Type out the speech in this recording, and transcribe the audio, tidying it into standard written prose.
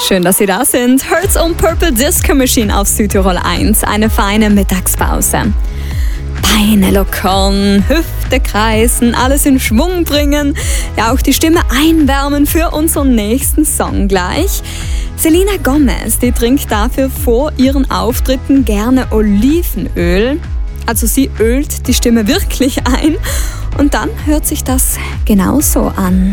Schön, dass Sie da sind. Herz on Purple Disco Machine auf Südtirol 1. Eine feine Mittagspause. Beine lockern, Hüfte kreisen, alles in Schwung bringen. Ja, auch die Stimme einwärmen für unseren nächsten Song gleich. Selena Gomez, die trinkt dafür vor ihren Auftritten gerne Olivenöl. Also sie ölt die Stimme wirklich ein und dann hört sich das genauso an.